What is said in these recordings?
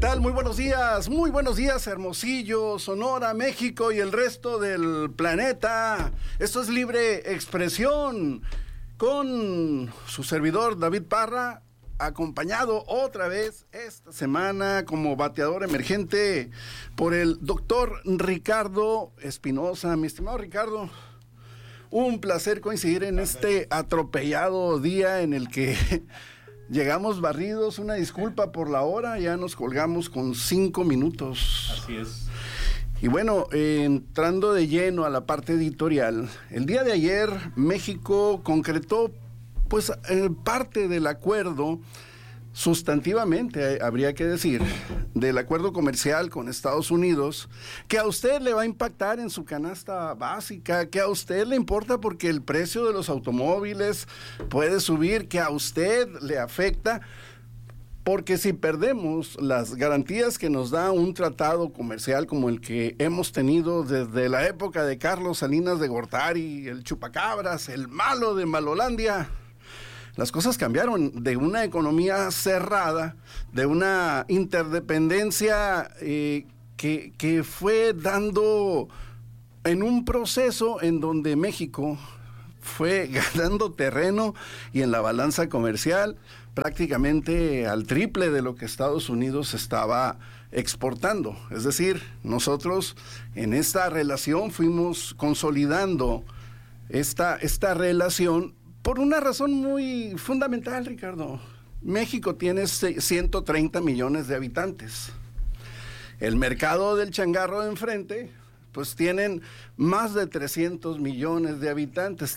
tal? Muy buenos días, Hermosillo, Sonora, México y el resto del planeta. Esto es Libre Expresión con su servidor David Parra, acompañado otra vez esta semana como bateador emergente por el doctor Ricardo Espinosa. Mi estimado Ricardo, un placer coincidir en este atropellado día en el que llegamos barridos. Una disculpa por la hora, ya nos colgamos con 5 minutos. Así es. Y bueno, entrando de lleno a la parte editorial, el día de ayer México concretó pues parte del acuerdo, sustantivamente habría que decir, del acuerdo comercial con Estados Unidos, que a usted le va a impactar en su canasta básica, que a usted le importa porque el precio de los automóviles puede subir, que a usted le afecta, porque si perdemos las garantías que nos da un tratado comercial como el que hemos tenido desde la época de Carlos Salinas de Gortari, el chupacabras, el malo de Malolandia, las cosas cambiaron de una economía cerrada, de una interdependencia que fue dando en un proceso en donde México fue ganando terreno y en la balanza comercial prácticamente al triple de lo que Estados Unidos estaba exportando. Es decir, nosotros en esta relación fuimos consolidando esta relación por una razón muy fundamental, Ricardo. México tiene 130 millones de habitantes. El mercado del changarro de enfrente, pues tienen más de 300 millones de habitantes,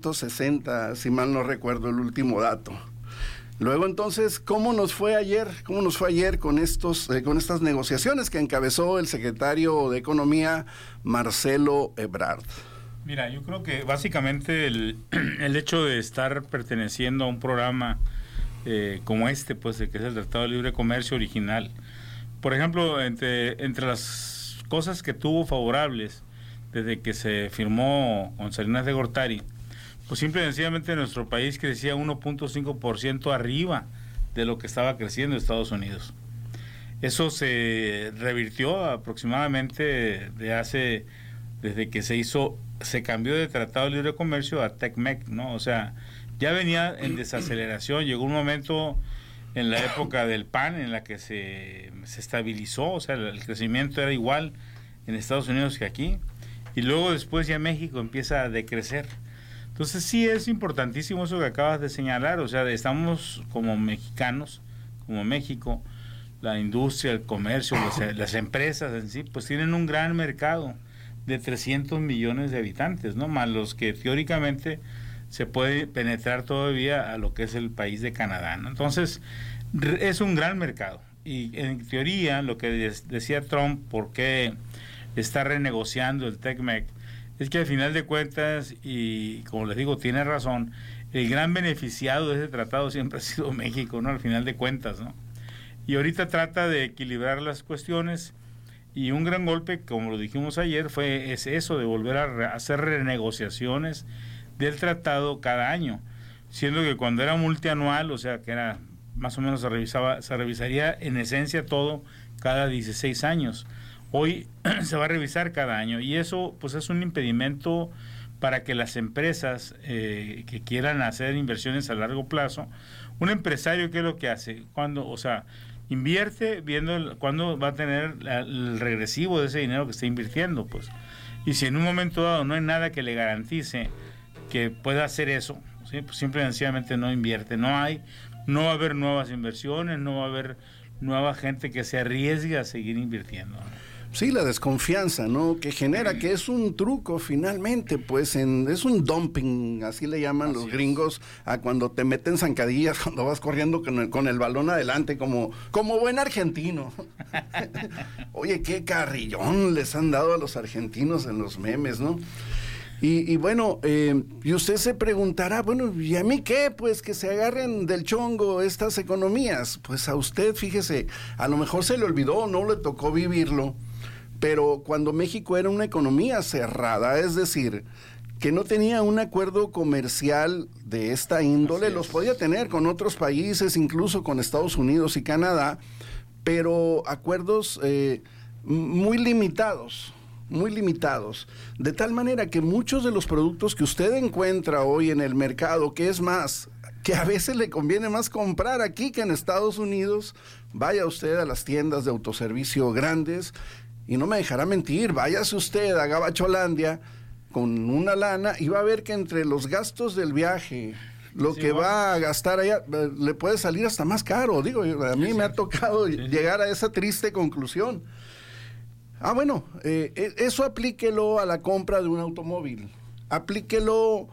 360, si mal no recuerdo el último dato. Luego entonces, ¿cómo nos fue ayer con estas negociaciones que encabezó el secretario de Economía, Marcelo Ebrard? Mira, yo creo que básicamente el hecho de estar perteneciendo a un programa como este, pues, que es el Tratado de Libre Comercio original, por ejemplo, entre las cosas que tuvo favorables desde que se firmó con Salinas de Gortari, pues simple y sencillamente nuestro país crecía 1.5% arriba de lo que estaba creciendo Estados Unidos. Eso se revirtió aproximadamente desde que se cambió de Tratado de Libre Comercio a TECMEC, ¿no? O sea, ya venía en desaceleración. Llegó un momento en la época del PAN en la que se estabilizó, o sea, el crecimiento era igual en Estados Unidos que aquí, y luego después ya México empieza a decrecer. Entonces sí es importantísimo eso que acabas de señalar, o sea, estamos como mexicanos, como México, la industria, el comercio, las empresas en sí, pues tienen un gran mercado de 300 millones de habitantes, ¿no? Más los que teóricamente se puede penetrar todavía a lo que es el país de Canadá, ¿no? Entonces, es un gran mercado. Y en teoría, lo que decía Trump, ¿por qué está renegociando el TECMEC? Es que al final de cuentas, y como les digo, tiene razón, el gran beneficiado de ese tratado siempre ha sido México, ¿no? Al final de cuentas, ¿no? Y ahorita trata de equilibrar las cuestiones. Y un gran golpe, como lo dijimos ayer, es eso de volver a hacer renegociaciones del tratado cada año, siendo que cuando era multianual, o sea que era más o menos se revisaría en esencia todo cada 16 años. Hoy se va a revisar cada año y eso pues es un impedimento para que las empresas que quieran hacer inversiones a largo plazo. Un empresario, ¿qué es lo que hace? Invierte viendo cuándo va a tener el regresivo de ese dinero que está invirtiendo, pues. Y si en un momento dado no hay nada que le garantice que pueda hacer eso, ¿sí? Pues simple y sencillamente no invierte, no va a haber nuevas inversiones, no va a haber nueva gente que se arriesgue a seguir invirtiendo, ¿no? Sí, la desconfianza, ¿no? Que genera, que es un truco finalmente, pues es un dumping, así le llaman así los gringos, a cuando te meten zancadillas, cuando vas corriendo con el balón adelante, como buen argentino. Oye, qué carrillón les han dado a los argentinos en los memes, ¿no? Y bueno, y usted se preguntará, bueno, ¿y a mí qué? Pues que se agarren del chongo estas economías. Pues a usted, fíjese, a lo mejor se le olvidó, no le tocó vivirlo, pero cuando México era una economía cerrada, es decir, que no tenía un acuerdo comercial de esta índole, los podía tener con otros países, incluso con Estados Unidos y Canadá, pero acuerdos muy limitados, de tal manera que muchos de los productos que usted encuentra hoy en el mercado, que es más, que a veces le conviene más comprar aquí que en Estados Unidos, vaya usted a las tiendas de autoservicio grandes, y no me dejará mentir, váyase usted a Gabacholandia con una lana y va a ver que entre los gastos del viaje, lo que va a gastar allá, le puede salir hasta más caro. Digo, a mí me ha tocado llegar a esa triste conclusión. Bueno, eso aplíquelo a la compra de un automóvil, aplíquelo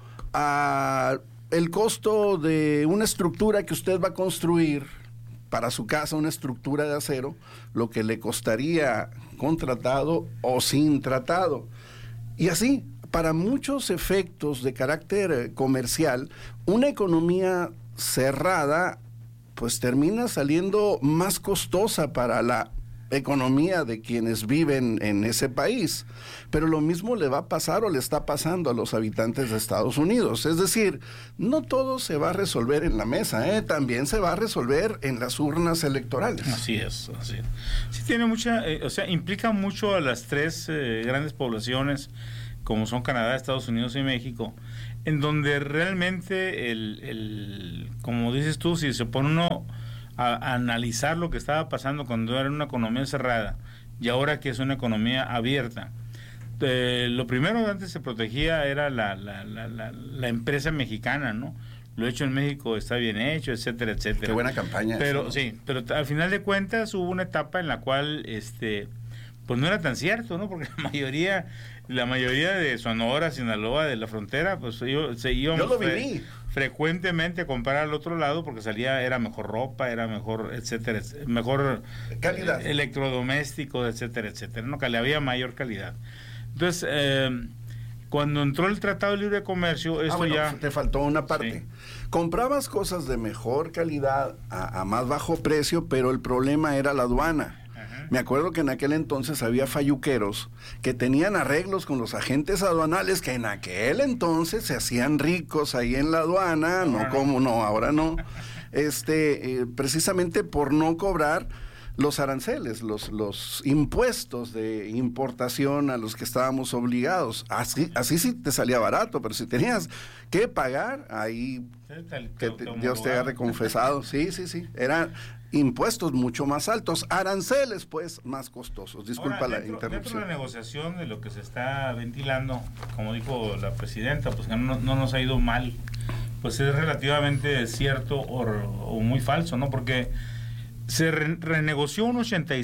a el costo de una estructura que usted va a construir para su casa, una estructura de acero, lo que le costaría con tratado o sin tratado. Y así, para muchos efectos de carácter comercial, una economía cerrada pues termina saliendo más costosa para la economía de quienes viven en ese país. Pero lo mismo le va a pasar o le está pasando a los habitantes de Estados Unidos. Es decir, no todo se va a resolver en la mesa, también se va a resolver en las urnas electorales. Así es. Sí tiene mucha, implica mucho a las tres grandes poblaciones, como son Canadá, Estados Unidos y México, en donde realmente como dices tú, si se pone uno a analizar lo que estaba pasando cuando era una economía cerrada y ahora que es una economía abierta, lo primero que antes se protegía era la empresa mexicana, ¿no? Lo hecho en México está bien hecho, etcétera, etcétera. Qué buena campaña. Pero eso. sí, pero al final de cuentas hubo una etapa en la cual pues no era tan cierto, ¿no? Porque la mayoría de Sonora, Sinaloa, de la frontera, pues se íbamos Yo lo viví. Frecuentemente a comprar al otro lado porque era mejor ropa, era mejor, etcétera, mejor calidad, electrodoméstico, etcétera, etcétera, ¿no? Había mayor calidad. Entonces, cuando entró el Tratado de Libre Comercio, esto ya... Te faltó una parte. Sí. Comprabas cosas de mejor calidad a más bajo precio, pero el problema era la aduana. Me acuerdo que en aquel entonces había falluqueros que tenían arreglos con los agentes aduanales que en aquel entonces se hacían ricos ahí en la aduana, ahora no, precisamente por no cobrar los aranceles, los impuestos de importación a los que estábamos obligados. Así sí te salía barato, pero si tenías que pagar, ahí Dios te ha reconfesado. Sí, eran impuestos mucho más altos, aranceles pues más costosos. Disculpa la interrupción. Dentro de la negociación de lo que se está ventilando, como dijo la presidenta, pues que no nos ha ido mal, pues es relativamente cierto o muy falso, ¿no? Porque se renegoció un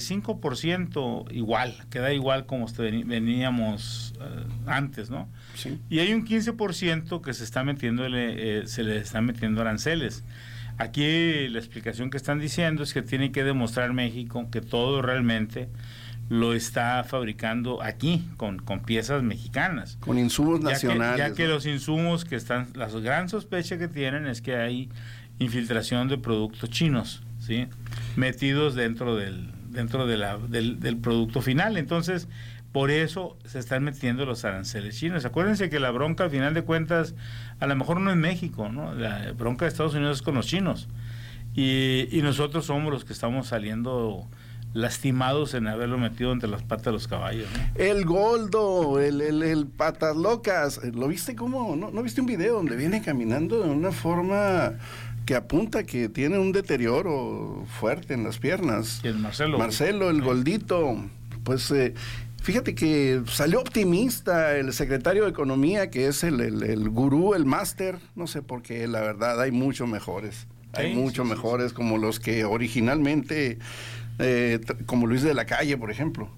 85% igual, queda igual como veníamos antes, ¿no? Sí. Y hay un 15% que se le están metiendo aranceles. Aquí la explicación que están diciendo es que tiene que demostrar México que todo realmente lo está fabricando aquí, con piezas mexicanas. Con insumos nacionales. Ya que los insumos que están, la gran sospecha que tienen es que hay infiltración de productos chinos, ¿sí? Metidos dentro del producto final. Entonces, por eso se están metiendo los aranceles chinos. Acuérdense que la bronca, al final de cuentas, a lo mejor no es México, ¿no? La bronca de Estados Unidos es con los chinos. Y nosotros somos los que estamos saliendo lastimados en haberlo metido entre las patas de los caballos, ¿no? El Goldo, el patas locas. ¿Lo viste cómo? ¿No viste un video donde viene caminando de una forma que apunta que tiene un deterioro fuerte en las piernas? Y el Marcelo, el Goldito. Pues fíjate que salió optimista el secretario de Economía, que es el gurú, el máster, no sé por qué, la verdad, hay muchos mejores. Hay muchos mejores, como los que originalmente, como Luis de la Calle, por ejemplo.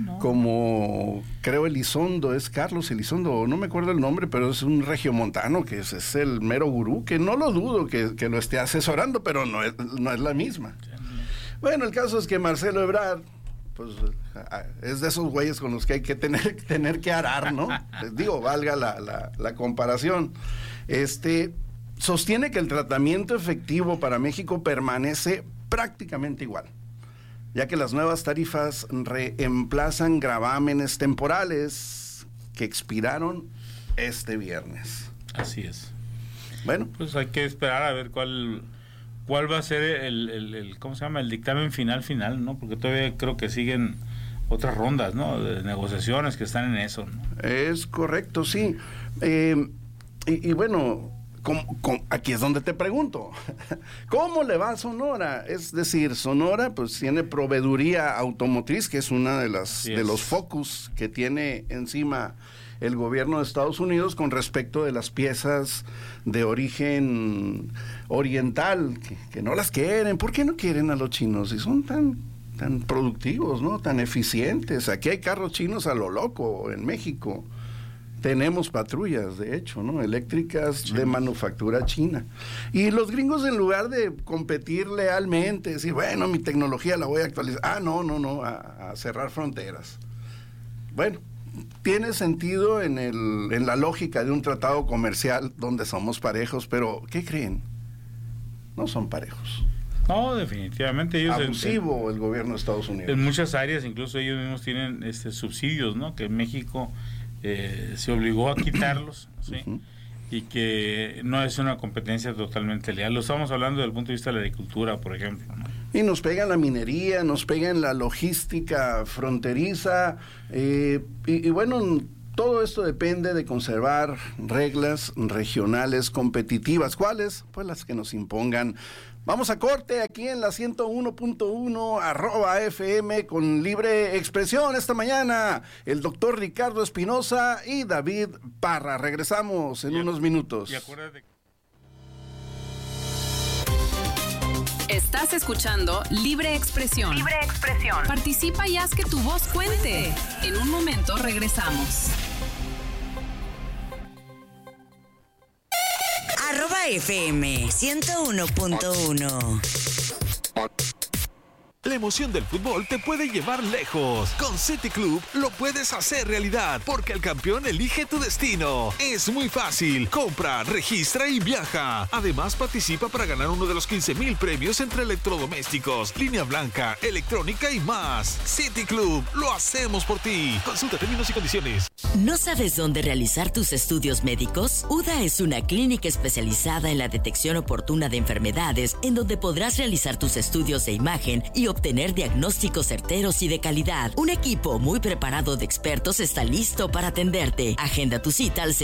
Como, creo, Elizondo, es Carlos Elizondo, no me acuerdo el nombre, pero es un regiomontano, que es el mero gurú, que no lo dudo que lo esté asesorando, pero no es la misma. Bueno, el caso es que Marcelo Ebrard, pues es de esos güeyes con los que hay que tener que arar, ¿no? Les digo, valga la comparación. Sostiene que el tratamiento efectivo para México permanece prácticamente igual, ya que las nuevas tarifas reemplazan gravámenes temporales que expiraron este viernes. Así es. Bueno, pues hay que esperar a ver cuál cuál va a ser el ¿cómo se llama? El dictamen final, ¿no? Porque todavía creo que siguen otras rondas, ¿no? De negociaciones que están en eso, ¿no? Es correcto, sí. Y bueno, aquí es donde te pregunto, ¿cómo le va a Sonora? Es decir, Sonora pues tiene proveeduría automotriz, que es una de los focus que tiene encima el gobierno de Estados Unidos con respecto de las piezas de origen oriental, que no las quieren. ¿Por qué no quieren a los chinos si son tan productivos, ¿no? Tan eficientes? Aquí hay carros chinos a lo loco en México. Tenemos patrullas, de hecho, ¿no? Eléctricas de manufactura china. Y los gringos, en lugar de competir lealmente, decir, bueno, mi tecnología la voy a actualizar. A cerrar fronteras. Bueno, tiene sentido en la lógica de un tratado comercial donde somos parejos, pero ¿qué creen? No son parejos. No, definitivamente ellos... Abusivo el gobierno de Estados Unidos. En muchas áreas, incluso ellos mismos tienen subsidios, ¿no? Que México se obligó a quitarlos, ¿sí? Uh-huh. Y que no es una competencia totalmente leal. Lo estamos hablando desde el punto de vista de la agricultura, por ejemplo, ¿no? Y nos pega en la minería, nos pega en la logística fronteriza, y bueno, todo esto depende de conservar reglas regionales competitivas. ¿Cuáles? Pues las que nos impongan. Vamos a corte aquí en la 101.1 @FM con Libre Expresión esta mañana. El doctor Ricardo Espinosa y David Parra. Regresamos en unos minutos. Y acuérdate. Estás escuchando Libre Expresión. Libre Expresión. Participa y haz que tu voz cuente. En un momento regresamos. @FM 101.1. La emoción del fútbol te puede llevar lejos. Con City Club lo puedes hacer realidad, porque el campeón elige tu destino. Es muy fácil. Compra, registra y viaja. Además, participa para ganar uno de los 15,000 premios entre electrodomésticos, línea blanca, electrónica y más. City Club, lo hacemos por ti. Consulta términos y condiciones. ¿No sabes dónde realizar tus estudios médicos? UDA es una clínica especializada en la detección oportuna de enfermedades, en donde podrás realizar tus estudios de imagen y obtener diagnósticos certeros y de calidad. Un equipo muy preparado de expertos está listo para atenderte. Agenda tu cita al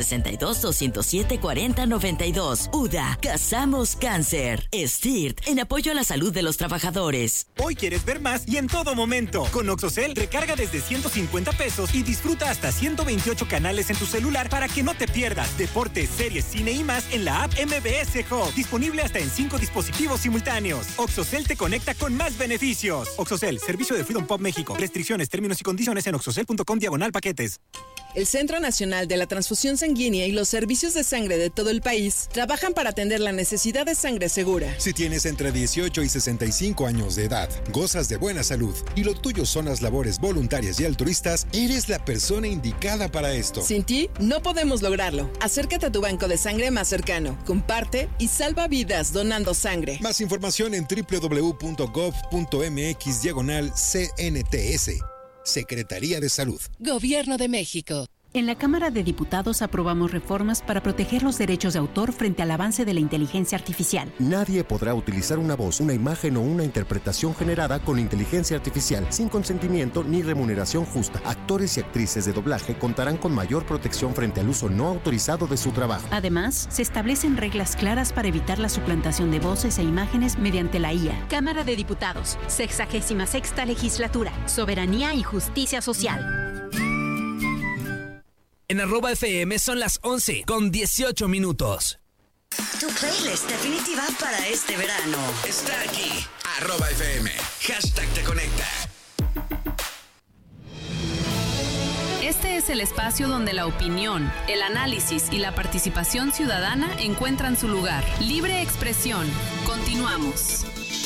662-207-4092. UDA, Cazamos Cáncer. STIRT, en apoyo a la salud de los trabajadores. Hoy quieres ver más y en todo momento. Con Oxocel, recarga desde 150 pesos y disfruta hasta 128 canales en tu celular para que no te pierdas deportes, series, cine y más en la app MBS Hub. Disponible hasta en 5 dispositivos simultáneos. Oxocel te conecta con más beneficios. Oxocel, servicio de Freedom Pop México. Restricciones, términos y condiciones en oxocel.com/paquetes. El Centro Nacional de la Transfusión Sanguínea y los servicios de sangre de todo el país trabajan para atender la necesidad de sangre segura. Si tienes entre 18 y 65 años de edad, gozas de buena salud y lo tuyo son las labores voluntarias y altruistas, eres la persona indicada para esto. Sin ti, no podemos lograrlo. Acércate a tu banco de sangre más cercano, comparte y salva vidas donando sangre. Más información en www.gov.mx/CNTS. Secretaría de Salud. Gobierno de México. En la Cámara de Diputados aprobamos reformas para proteger los derechos de autor frente al avance de la inteligencia artificial. Nadie podrá utilizar una voz, una imagen o una interpretación generada con inteligencia artificial sin consentimiento ni remuneración justa. Actores y actrices de doblaje contarán con mayor protección frente al uso no autorizado de su trabajo. Además, se establecen reglas claras para evitar la suplantación de voces e imágenes mediante la IA. Cámara de Diputados, 66ª Legislatura, Soberanía y Justicia Social. En @FM son las 11:18. Tu playlist definitiva para este verano está aquí. @FM. #te conecta. Este es el espacio donde la opinión, el análisis y la participación ciudadana encuentran su lugar. Libre Expresión. Continuamos.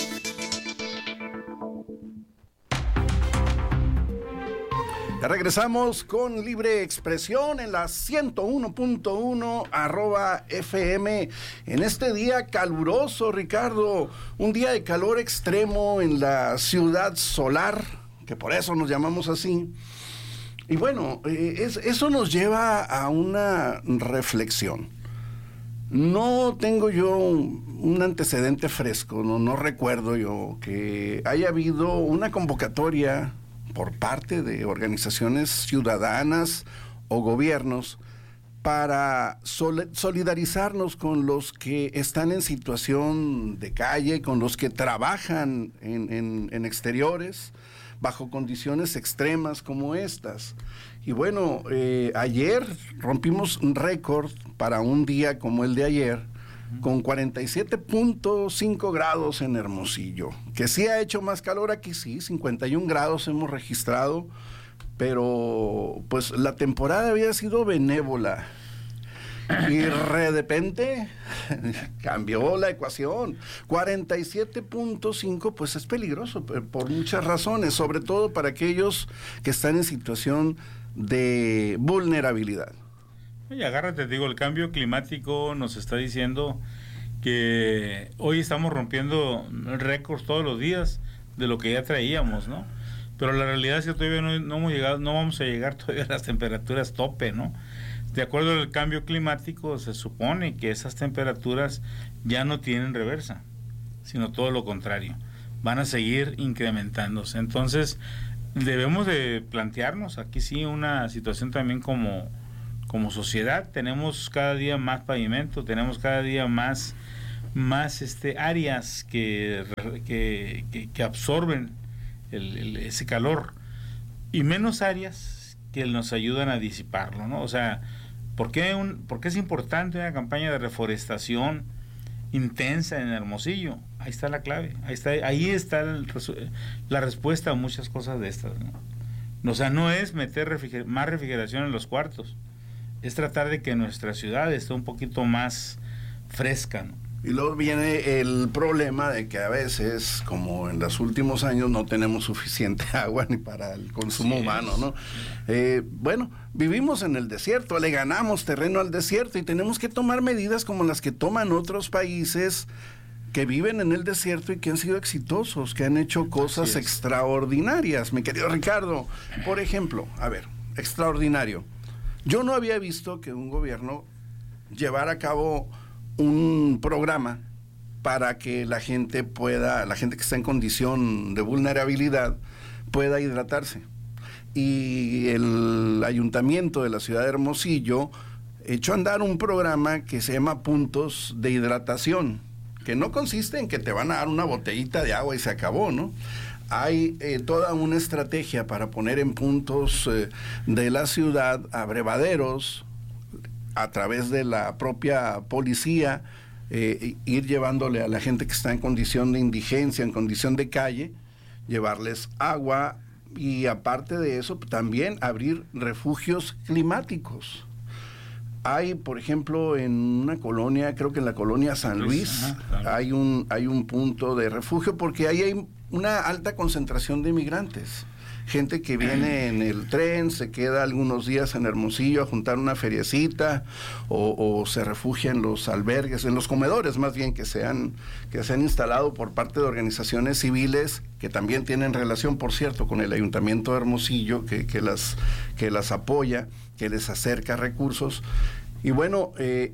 Ya regresamos con Libre Expresión en la 101.1 @FM. En este día caluroso, Ricardo, un día de calor extremo en la ciudad solar, que por eso nos llamamos así. Y bueno, eso nos lleva a una reflexión. No tengo yo un antecedente fresco, no recuerdo yo que haya habido una convocatoria por parte de organizaciones ciudadanas o gobiernos para solidarizarnos con los que están en situación de calle, con los que trabajan en exteriores, bajo condiciones extremas como estas. Y bueno, ayer rompimos un récord para un día como el de ayer, con 47.5 grados en Hermosillo. Que sí ha hecho más calor aquí, sí, 51 grados hemos registrado, pero pues la temporada había sido benévola. Y de repente cambió la ecuación. 47.5 pues es peligroso por muchas razones, sobre todo para aquellos que están en situación de vulnerabilidad. Y agárrate, digo, el cambio climático nos está diciendo que hoy estamos rompiendo récords todos los días de lo que ya traíamos, ¿no? Pero la realidad es que todavía no hemos llegado, no vamos a llegar todavía a las temperaturas tope, ¿no? De acuerdo al cambio climático, se supone que esas temperaturas ya no tienen reversa, sino todo lo contrario, van a seguir incrementándose. Entonces, debemos de plantearnos aquí sí una situación también como sociedad. Tenemos cada día más pavimento, tenemos cada día más áreas que absorben ese calor, y menos áreas que nos ayudan a disiparlo, ¿no? O sea, ¿por qué es importante una campaña de reforestación intensa en Hermosillo? Ahí está la clave, ahí está la respuesta a muchas cosas de estas, ¿no? O sea, no es meter más refrigeración en los cuartos, es tratar de que nuestra ciudad esté un poquito más fresca, ¿no? Y luego viene el problema de que a veces, como en los últimos años, no tenemos suficiente agua ni para el consumo humano, ¿no? Bueno, vivimos en el desierto, le ganamos terreno al desierto y tenemos que tomar medidas como las que toman otros países que viven en el desierto y que han sido exitosos, que han hecho cosas extraordinarias, mi querido Ricardo. Por ejemplo, a ver, extraordinario. Yo no había visto que un gobierno llevara a cabo un programa para que la gente que está en condición de vulnerabilidad pueda hidratarse. Y el ayuntamiento de la ciudad de Hermosillo echó a andar un programa que se llama Puntos de Hidratación, que no consiste en que te van a dar una botellita de agua y se acabó, ¿no? Hay toda una estrategia para poner en puntos de la ciudad abrevaderos, a través de la propia policía, ir llevándole a la gente que está en condición de indigencia, en condición de calle, llevarles agua, y aparte de eso también abrir refugios climáticos. Hay, por ejemplo, en una colonia, creo que en la colonia San Luis, hay un punto de refugio porque ahí hay una alta concentración de migrantes. Gente que viene en el tren, se queda algunos días en Hermosillo a juntar una feriecita, o se refugia en los albergues, en los comedores más bien, que se han instalado por parte de organizaciones civiles que también tienen relación, por cierto, con el Ayuntamiento de Hermosillo, que las apoya, que les acerca recursos. Y bueno,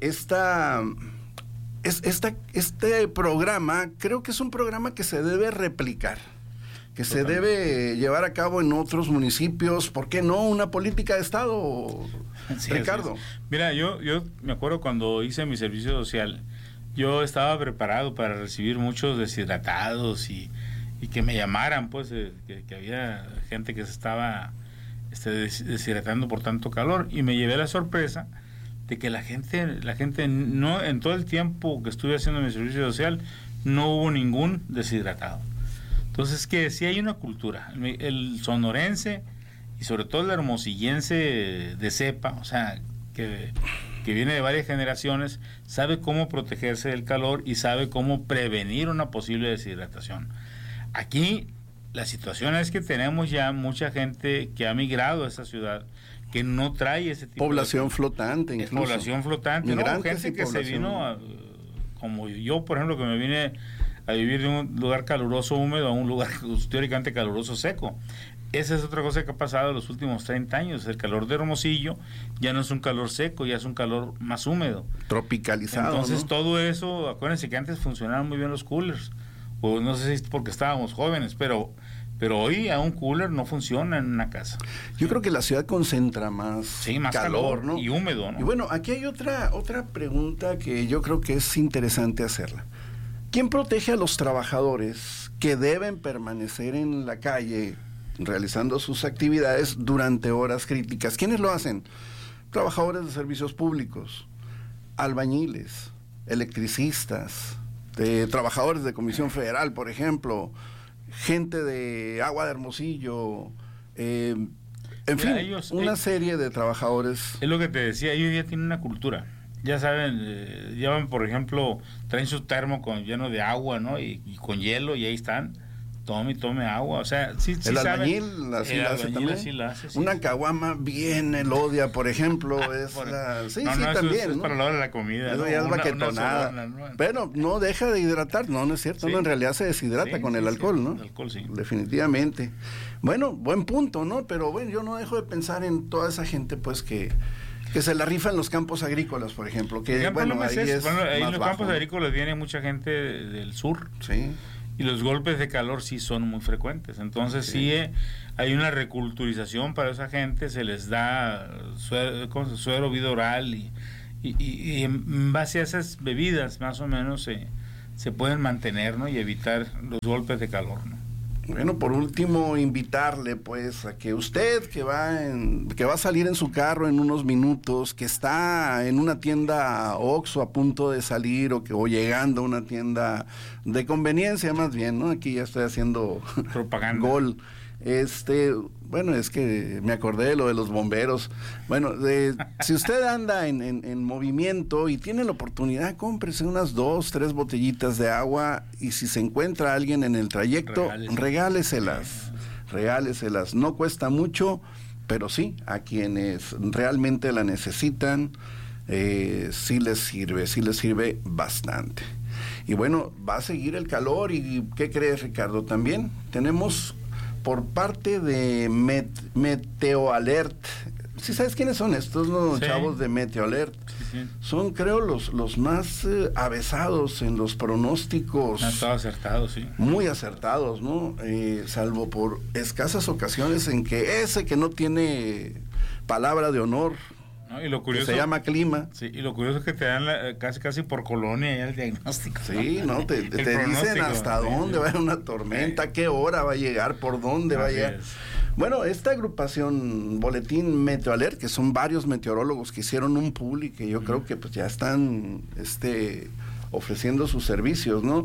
este programa creo que es un programa que se debe replicar, que se debe llevar a cabo en otros municipios. ¿Por qué no una política de Estado, Ricardo? Mira, yo me acuerdo cuando hice mi servicio social, yo estaba preparado para recibir muchos deshidratados y que me llamaran, pues, que había gente que se estaba deshidratando por tanto calor, y me llevé la sorpresa de que la gente no, en todo el tiempo que estuve haciendo mi servicio social, no hubo ningún deshidratado. Entonces, que sí hay una cultura, el sonorense y sobre todo el hermosillense de cepa, o sea, que viene de varias generaciones, sabe cómo protegerse del calor y sabe cómo prevenir una posible deshidratación. Aquí la situación es que tenemos ya mucha gente que ha migrado a esta ciudad, que no trae ese tipo población flotante, incluso. Población flotante, no, gente que se vino, como yo, por ejemplo, que me vine a vivir de un lugar caluroso húmedo a un lugar teóricamente caluroso seco. esa es otra cosa que ha pasado en los últimos 30 años. El calor de Hermosillo ya no es un calor seco, ya es un calor más húmedo. Tropicalizado, entonces, ¿no? Todo eso, acuérdense que antes funcionaban muy bien los coolers. O no sé si es porque estábamos jóvenes, pero hoy a un cooler no funciona en una casa. Yo creo que la ciudad concentra más, más calor, ¿no? Y húmedo, ¿no? Y bueno, aquí hay otra pregunta que yo creo que es interesante hacerla. ¿Quién protege a los trabajadores que deben permanecer en la calle realizando sus actividades durante horas críticas? ¿Quiénes lo hacen? Trabajadores de servicios públicos, albañiles, electricistas, trabajadores de Comisión Federal, por ejemplo, gente de Agua de Hermosillo, en fin, una serie de trabajadores. Es lo que te decía, ellos ya tienen una cultura. Ya saben, llevan, por ejemplo, traen su termo lleno de agua, ¿no? Y con hielo, y ahí están. Tome agua, o sea, sí el albañil así la hace también. Sí. Una caguama bien elodia, por ejemplo, es la... Sí, también, es ¿no? para la hora de la comida. Eso ya es baquetonada. Pero no deja de hidratar, no es cierto, no, en realidad se deshidrata con el alcohol, ¿no? El alcohol, sí. Definitivamente. Bueno, buen punto, ¿no? Pero bueno, yo no dejo de pensar en toda esa gente, pues, que se la rifa en los campos agrícolas, por ejemplo, que bueno, ahí es ahí en los bajo, campos agrícolas viene mucha gente del sur. Sí. Y los golpes de calor sí son muy frecuentes. Entonces sí hay una reculturización para esa gente, se les da suero vida oral y en base a esas bebidas más o menos se pueden mantener, ¿no? Y evitar los golpes de calor, ¿no? Bueno, por último, invitarle pues a que usted que va a salir en su carro en unos minutos, que está en una tienda Oxxo a punto de salir o llegando a una tienda de conveniencia más bien, ¿no? Aquí ya estoy haciendo propaganda. Gol. Bueno, es que me acordé de lo de los bomberos. Bueno, si usted anda en movimiento y tiene la oportunidad, cómprese unas 2, 3 botellitas de agua, y si se encuentra alguien en el trayecto, regáleselas. No cuesta mucho, pero sí, a quienes realmente la necesitan, sí les sirve bastante. Y bueno, va a seguir el calor, y ¿qué crees, Ricardo? También tenemos por parte de Meteo Alert. ¿Sí sabes quiénes son estos, no? Sí. Chavos de Meteo Alert. Sí. Son, creo, los más avesados en los pronósticos. Han estado acertados, sí. Muy acertados, ¿no? Salvo por escasas ocasiones en que ese que no tiene palabra de honor, ¿no? Y lo curioso, que se llama clima. Sí, y lo curioso es que te dan casi por colonia ya el diagnóstico. Sí, ¿no? Te dicen hasta dónde va a ir una tormenta, qué hora va a llegar, por dónde va a llegar. Bueno, esta agrupación Boletín Meteo Alert, que son varios meteorólogos que hicieron un pool y que yo creo que pues ya están ofreciendo sus servicios, ¿no?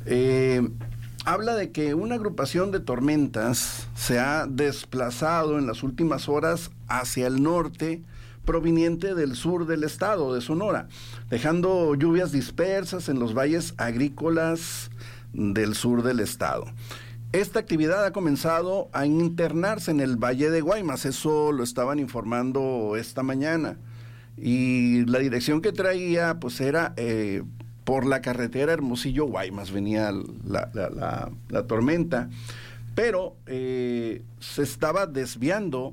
Habla de que una agrupación de tormentas se ha desplazado en las últimas horas hacia el norte, proveniente del sur del estado de Sonora, dejando lluvias dispersas en los valles agrícolas del sur del estado. Esta actividad ha comenzado a internarse en el Valle de Guaymas, eso lo estaban informando esta mañana, y la dirección que traía pues era por la carretera Hermosillo-Guaymas, venía la tormenta, pero se estaba desviando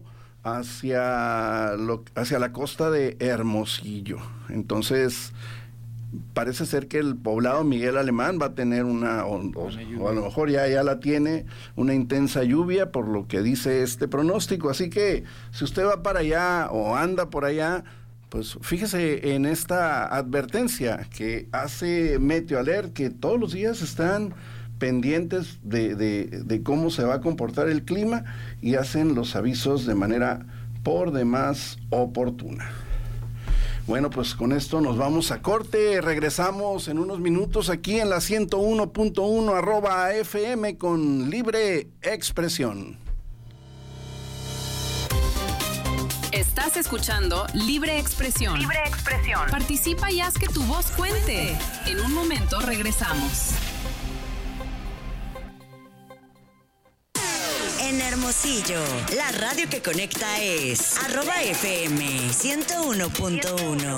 hacia la costa de Hermosillo. Entonces parece ser que el poblado Miguel Alemán va a tener o a lo mejor ya la tiene, una intensa lluvia, por lo que dice este pronóstico. Así que si usted va para allá o anda por allá, pues fíjese en esta advertencia que hace Meteo Alert, que todos los días están pendientes de cómo se va a comportar el clima y hacen los avisos de manera por demás oportuna. Bueno, pues con esto nos vamos a corte, regresamos en unos minutos aquí en la 101.1 @FM con Libre Expresión. Estás escuchando Libre Expresión. Libre Expresión. Participa y haz que tu voz cuente. En un momento regresamos. En Hermosillo, la radio que conecta es @FM 101.1.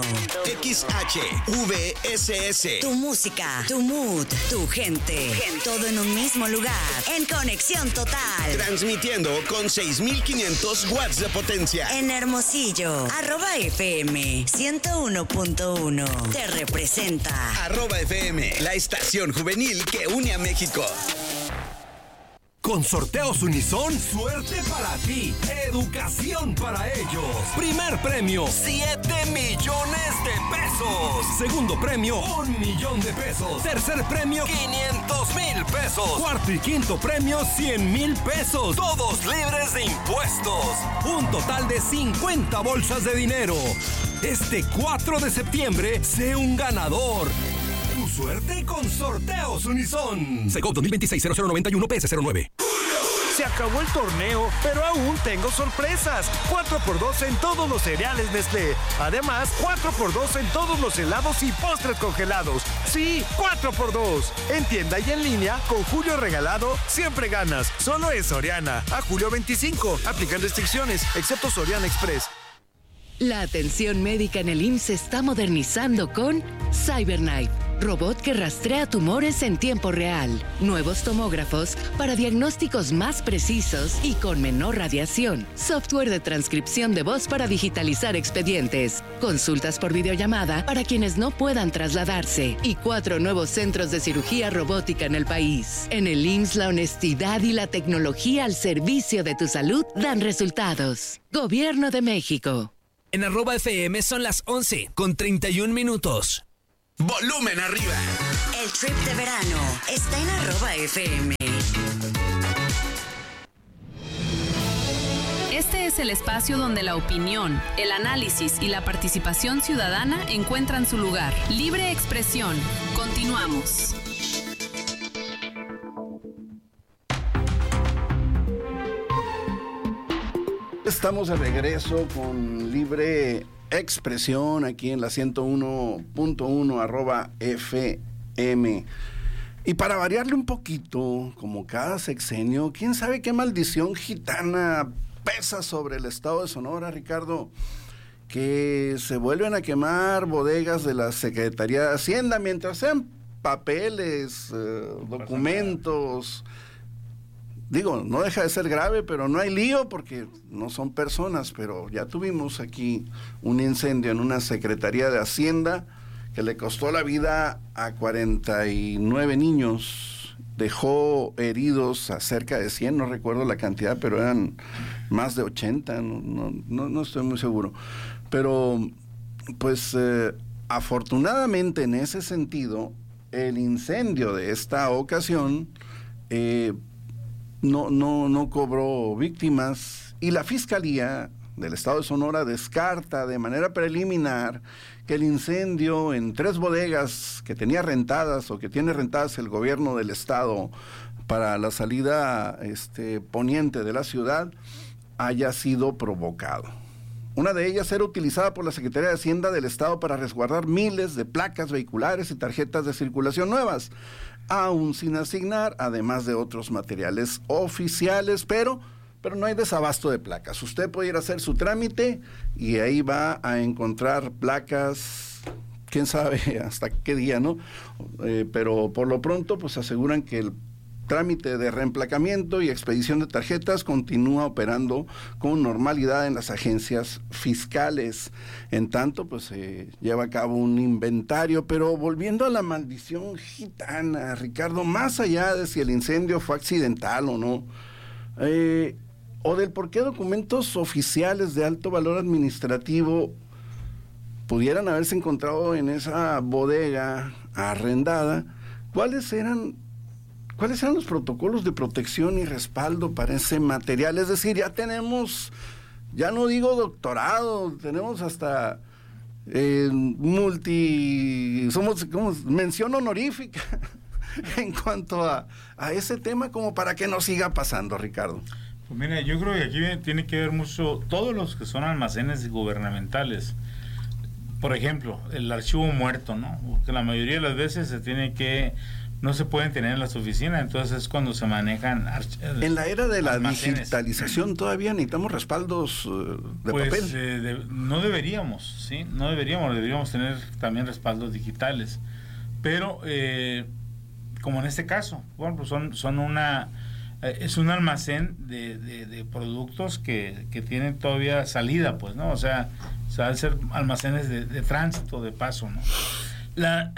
XHVSS. Tu música, tu mood, tu gente. Todo en un mismo lugar. En conexión total. Transmitiendo con 6,500 watts de potencia. En Hermosillo, @FM 101.1. Te representa. @FM, la estación juvenil que une a México. Con Sorteos Unison, suerte para ti, educación para ellos. Primer premio, 7 millones de pesos. Segundo premio, 1 millón de pesos. Tercer premio, 500,000 pesos. Cuarto y quinto premio, 100,000 pesos. Todos libres de impuestos. Un total de 50 bolsas de dinero. Este 4 de septiembre, sé un ganador. Tu suerte con Sorteos Unison. Segov 2026-0091 PS09. Se acabó el torneo, pero aún tengo sorpresas. 4x2 en todos los cereales Nestlé. Además, 4x2 en todos los helados y postres congelados. Sí, 4x2. En tienda y en línea, con Julio Regalado, siempre ganas. Solo en Soriana. A julio 25. Aplican restricciones, excepto Soriana Express. La atención médica en el IMSS se está modernizando con CyberKnife, robot que rastrea tumores en tiempo real. Nuevos tomógrafos para diagnósticos más precisos y con menor radiación. Software de transcripción de voz para digitalizar expedientes. Consultas por videollamada para quienes no puedan trasladarse. Y 4 nuevos centros de cirugía robótica en el país. En el IMSS, la honestidad y la tecnología al servicio de tu salud dan resultados. Gobierno de México. En @FM son las 11:31. Volumen arriba. El trip de verano está en @FM. Este es el espacio donde la opinión, el análisis y la participación ciudadana encuentran su lugar. Libre expresión. Continuamos. Estamos de regreso con Libre Expresión aquí en la 101.1 @FM. Y para variarle un poquito, como cada sexenio, quién sabe qué maldición gitana pesa sobre el estado de Sonora, Ricardo, que se vuelven a quemar bodegas de la Secretaría de Hacienda mientras sean papeles, documentos. Digo, no deja de ser grave, pero no hay lío porque no son personas, pero ya tuvimos aquí un incendio en una Secretaría de Hacienda que le costó la vida a 49 niños, dejó heridos a cerca de 100, no recuerdo la cantidad, pero eran más de 80, no estoy muy seguro. Pero, pues, afortunadamente en ese sentido, el incendio de esta ocasión no cobró víctimas y la Fiscalía del Estado de Sonora descarta de manera preliminar que el incendio en 3 bodegas que tenía rentadas o que tiene rentadas el gobierno del Estado para la salida poniente de la ciudad haya sido provocado. Una de ellas era utilizada por la Secretaría de Hacienda del Estado para resguardar miles de placas vehiculares y tarjetas de circulación nuevas, aún sin asignar, además de otros materiales oficiales, pero no hay desabasto de placas. Usted puede ir a hacer su trámite y ahí va a encontrar placas, quién sabe hasta qué día, ¿no? Pero por lo pronto, pues aseguran que el trámite de reemplacamiento y expedición de tarjetas continúa operando con normalidad en las agencias fiscales. En tanto, pues se lleva a cabo un inventario, pero volviendo a la maldición gitana, Ricardo, más allá de si el incendio fue accidental o no, o del por qué documentos oficiales de alto valor administrativo pudieran haberse encontrado en esa bodega arrendada, ¿cuáles eran los protocolos de protección y respaldo para ese material? Es decir, ya tenemos, ya no digo doctorado, tenemos hasta somos como mención honorífica en cuanto a ese tema, como para que no siga pasando, Ricardo. Pues mira, yo creo que aquí tiene que ver mucho todos los que son almacenes gubernamentales. Por ejemplo, el archivo muerto, ¿no? Que la mayoría de las veces se tiene que no se pueden tener en las oficinas, entonces es cuando se manejan en la era de la almacenes. digitalización todavía necesitamos respaldos de papel. No deberíamos, ¿sí? No deberíamos tener también respaldos digitales, pero como en este caso, bueno, pues es un almacén de productos que tienen todavía salida, pues, ¿no? O sea, al ser almacenes de tránsito, de paso, ¿no? Las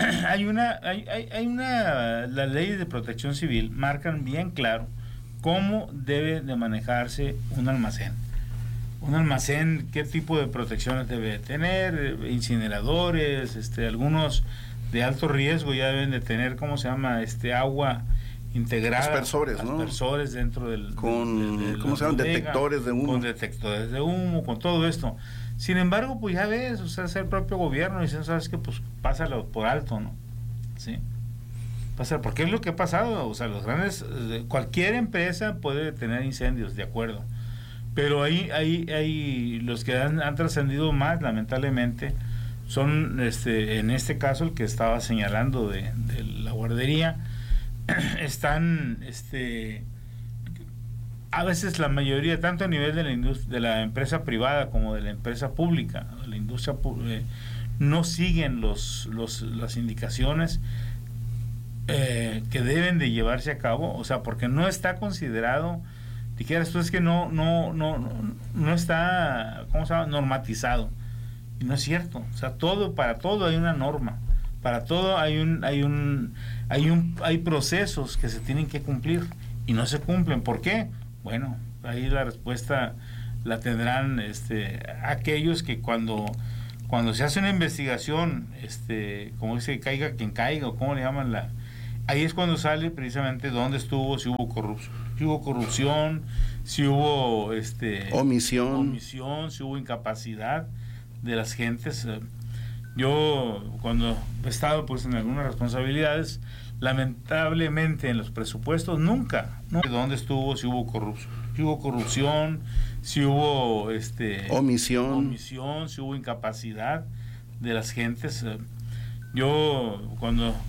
leyes de protección civil marcan bien claro cómo debe de manejarse un almacén. Un almacén, qué tipo de protecciones debe tener, incineradores, algunos de alto riesgo ya deben de tener, ¿cómo se llama? Agua integrada. Aspersores dentro del... ¿Cómo se llaman? Detectores de humo. Con detectores de humo, con todo esto. Sin embargo, pues ya ves, o sea, es el propio gobierno diciendo, ¿sabes qué? Pues pásalo por alto, ¿no? ¿Sí? Porque es lo que ha pasado, o sea, cualquier empresa puede tener incendios, de acuerdo. Pero hay los que han trascendido más, lamentablemente, son, en este caso, el que estaba señalando de la guardería, están, a veces la mayoría, tanto a nivel de la empresa privada como de la empresa pública, de la industria no siguen las indicaciones que deben de llevarse a cabo, o sea, porque no está considerado, dijeras tú, es que no está, ¿cómo se llama?, normatizado, y no es cierto. O sea, para todo hay una norma, para todo hay procesos que se tienen que cumplir y no se cumplen. ¿Por qué? Bueno, ahí la respuesta la tendrán aquellos que cuando se hace una investigación, como dice, caiga quien caiga, o cómo le llaman, ahí es cuando sale precisamente dónde estuvo, si hubo corrupción, si hubo omisión, si hubo incapacidad de las gentes. Yo, cuando he estado pues en algunas responsabilidades, lamentablemente en los presupuestos nunca dónde estuvo, si hubo corrupción, si hubo omisión, si hubo incapacidad de las gentes. Yo, cuando